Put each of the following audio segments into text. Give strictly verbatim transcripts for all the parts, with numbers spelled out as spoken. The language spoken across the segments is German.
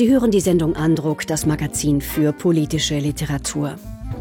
Sie hören die Sendung Andruck, das Magazin für politische Literatur.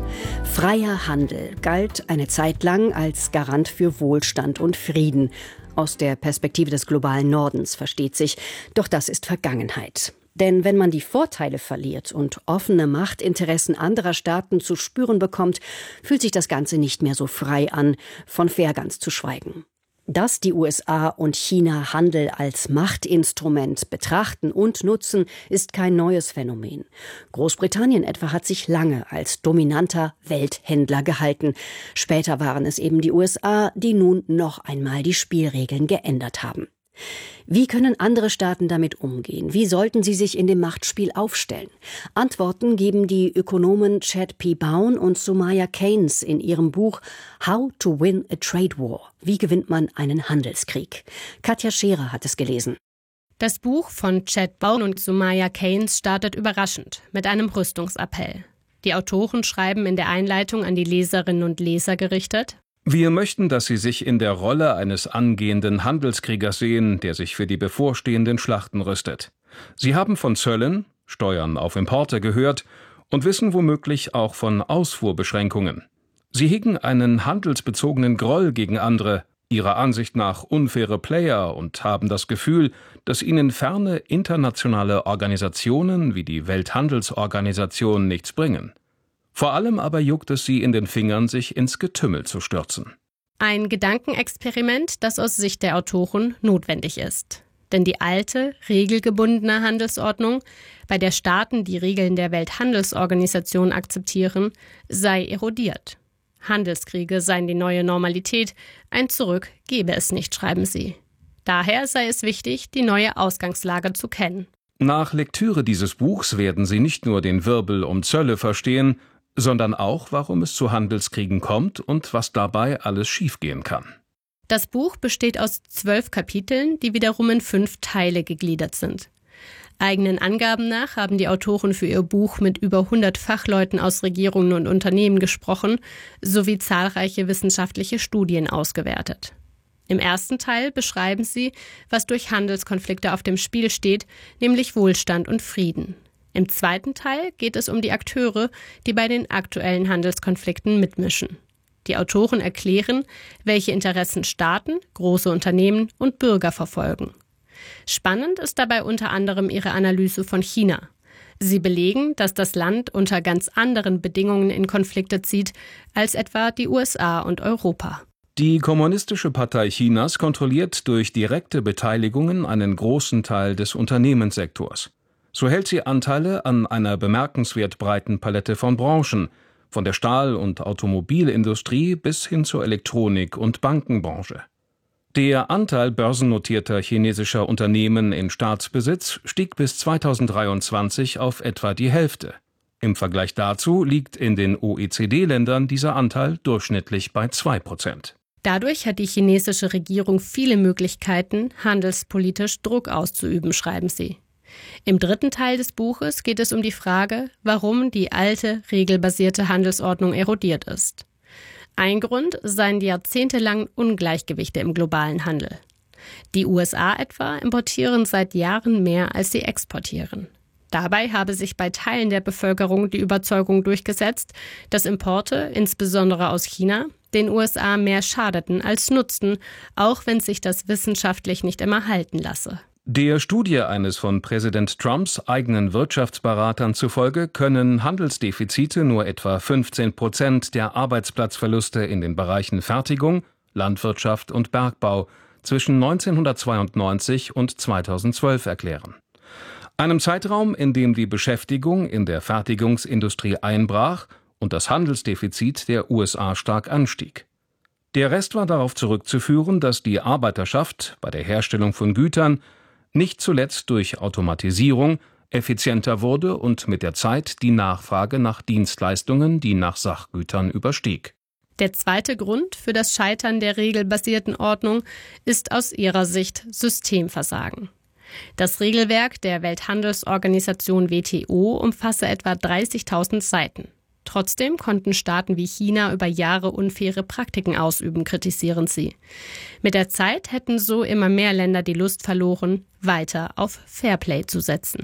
Freier Handel galt eine Zeit lang als Garant für Wohlstand und Frieden. Aus der Perspektive des globalen Nordens, versteht sich. Doch das ist Vergangenheit. Denn wenn man die Vorteile verliert und offene Machtinteressen anderer Staaten zu spüren bekommt, fühlt sich das Ganze nicht mehr so frei an, von fair ganz zu schweigen. Dass die U S A und China Handel als Machtinstrument betrachten und nutzen, ist kein neues Phänomen. Großbritannien etwa hat sich lange als dominanter Welthändler gehalten. Später waren es eben die U S A, die nun noch einmal die Spielregeln geändert haben. Wie können andere Staaten damit umgehen? Wie sollten sie sich in dem Machtspiel aufstellen? Antworten geben die Ökonomen Chad P. Bown und Sumaya Keynes in ihrem Buch How to Win a Trade War. Wie gewinnt man einen Handelskrieg? Katja Scherer hat es gelesen. Das Buch von Chad Bown und Sumaya Keynes startet überraschend mit einem Rüstungsappell. Die Autoren schreiben in der Einleitung an die Leserinnen und Leser gerichtet: Wir möchten, dass Sie sich in der Rolle eines angehenden Handelskriegers sehen, der sich für die bevorstehenden Schlachten rüstet. Sie haben von Zöllen, Steuern auf Importe gehört und wissen womöglich auch von Ausfuhrbeschränkungen. Sie hegen einen handelsbezogenen Groll gegen andere, ihrer Ansicht nach unfaire Player, und haben das Gefühl, dass ihnen ferne internationale Organisationen wie die Welthandelsorganisation nichts bringen. Vor allem aber juckt es sie in den Fingern, sich ins Getümmel zu stürzen. Ein Gedankenexperiment, das aus Sicht der Autoren notwendig ist. Denn die alte, regelgebundene Handelsordnung, bei der Staaten die Regeln der Welthandelsorganisation akzeptieren, sei erodiert. Handelskriege seien die neue Normalität, ein Zurück gebe es nicht, schreiben sie. Daher sei es wichtig, die neue Ausgangslage zu kennen. Nach Lektüre dieses Buchs werden Sie nicht nur den Wirbel um Zölle verstehen, sondern auch, warum es zu Handelskriegen kommt und was dabei alles schiefgehen kann. Das Buch besteht aus zwölf Kapiteln, die wiederum in fünf Teile gegliedert sind. Eigenen Angaben nach haben die Autoren für ihr Buch mit über hundert Fachleuten aus Regierungen und Unternehmen gesprochen, sowie zahlreiche wissenschaftliche Studien ausgewertet. Im ersten Teil beschreiben sie, was durch Handelskonflikte auf dem Spiel steht, nämlich Wohlstand und Frieden. Im zweiten Teil geht es um die Akteure, die bei den aktuellen Handelskonflikten mitmischen. Die Autoren erklären, welche Interessen Staaten, große Unternehmen und Bürger verfolgen. Spannend ist dabei unter anderem ihre Analyse von China. Sie belegen, dass das Land unter ganz anderen Bedingungen in Konflikte zieht als etwa die U S A und Europa. Die Kommunistische Partei Chinas kontrolliert durch direkte Beteiligungen einen großen Teil des Unternehmenssektors. So hält sie Anteile an einer bemerkenswert breiten Palette von Branchen, von der Stahl- und Automobilindustrie bis hin zur Elektronik- und Bankenbranche. Der Anteil börsennotierter chinesischer Unternehmen in Staatsbesitz stieg bis zweitausenddreiundzwanzig auf etwa die Hälfte. Im Vergleich dazu liegt in den O E C D-Ländern dieser Anteil durchschnittlich bei zwei Prozent. Dadurch hat die chinesische Regierung viele Möglichkeiten, handelspolitisch Druck auszuüben, schreiben sie. Im dritten Teil des Buches geht es um die Frage, warum die alte, regelbasierte Handelsordnung erodiert ist. Ein Grund seien die jahrzehntelangen Ungleichgewichte im globalen Handel. Die U S A etwa importieren seit Jahren mehr, als sie exportieren. Dabei habe sich bei Teilen der Bevölkerung die Überzeugung durchgesetzt, dass Importe, insbesondere aus China, den U S A mehr schadeten als nutzten, auch wenn sich das wissenschaftlich nicht immer halten lasse. Der Studie eines von Präsident Trumps eigenen Wirtschaftsberatern zufolge können Handelsdefizite nur etwa fünfzehn Prozent der Arbeitsplatzverluste in den Bereichen Fertigung, Landwirtschaft und Bergbau zwischen neunzehnhundertzweiundneunzig und zweitausendzwölf erklären. Einem Zeitraum, in dem die Beschäftigung in der Fertigungsindustrie einbrach und das Handelsdefizit der U S A stark anstieg. Der Rest war darauf zurückzuführen, dass die Arbeiterschaft bei der Herstellung von Gütern nicht zuletzt durch Automatisierung effizienter wurde und mit der Zeit die Nachfrage nach Dienstleistungen, die nach Sachgütern überstieg. Der zweite Grund für das Scheitern der regelbasierten Ordnung ist aus ihrer Sicht Systemversagen. Das Regelwerk der Welthandelsorganisation W T O umfasse etwa dreißigtausend Seiten. Trotzdem konnten Staaten wie China über Jahre unfaire Praktiken ausüben, kritisieren sie. Mit der Zeit hätten so immer mehr Länder die Lust verloren, weiter auf Fairplay zu setzen.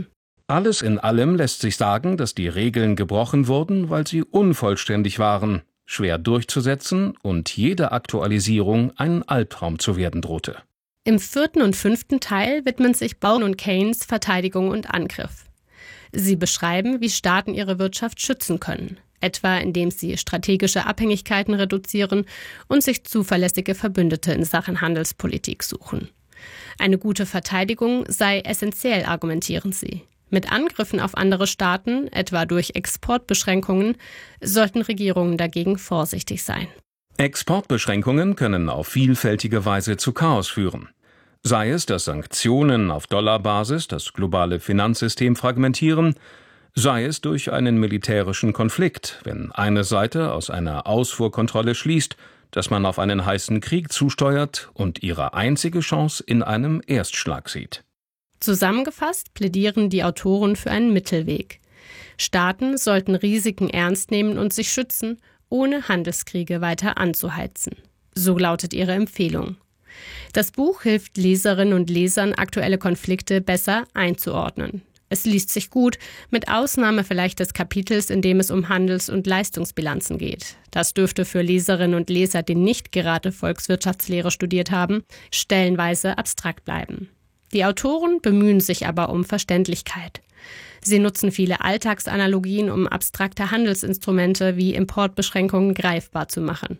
Alles in allem lässt sich sagen, dass die Regeln gebrochen wurden, weil sie unvollständig waren, schwer durchzusetzen und jede Aktualisierung ein Albtraum zu werden drohte. Im vierten und fünften Teil widmen sich Bowne und Keynes Verteidigung und Angriff. Sie beschreiben, wie Staaten ihre Wirtschaft schützen können, etwa indem sie strategische Abhängigkeiten reduzieren und sich zuverlässige Verbündete in Sachen Handelspolitik suchen. Eine gute Verteidigung sei essentiell, argumentieren sie. Mit Angriffen auf andere Staaten, etwa durch Exportbeschränkungen, sollten Regierungen dagegen vorsichtig sein. Exportbeschränkungen können auf vielfältige Weise zu Chaos führen. Sei es, dass Sanktionen auf Dollarbasis das globale Finanzsystem fragmentieren, sei es durch einen militärischen Konflikt, wenn eine Seite aus einer Ausfuhrkontrolle schließt, dass man auf einen heißen Krieg zusteuert und ihre einzige Chance in einem Erstschlag sieht. Zusammengefasst plädieren die Autoren für einen Mittelweg. Staaten sollten Risiken ernst nehmen und sich schützen, ohne Handelskriege weiter anzuheizen. So lautet ihre Empfehlung. Das Buch hilft Leserinnen und Lesern, aktuelle Konflikte besser einzuordnen. Es liest sich gut, mit Ausnahme vielleicht des Kapitels, in dem es um Handels- und Leistungsbilanzen geht. Das dürfte für Leserinnen und Leser, die nicht gerade Volkswirtschaftslehre studiert haben, stellenweise abstrakt bleiben. Die Autoren bemühen sich aber um Verständlichkeit. Sie nutzen viele Alltagsanalogien, um abstrakte Handelsinstrumente wie Importbeschränkungen greifbar zu machen.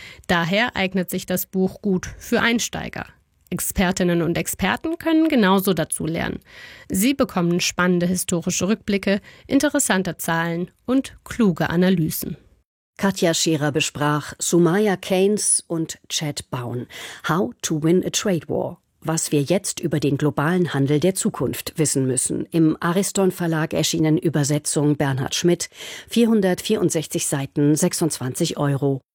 Daher eignet sich das Buch gut für Einsteiger. Expertinnen und Experten können genauso dazu lernen. Sie bekommen spannende historische Rückblicke, interessante Zahlen und kluge Analysen. Katja Scherer besprach Sumaya Keynes und Chad Bowne. How to win a trade war. Was wir jetzt über den globalen Handel der Zukunft wissen müssen. Im Ariston Verlag erschienen, Übersetzung Bernhard Schmidt, vierhundertvierundsechzig Seiten, sechsundzwanzig Euro.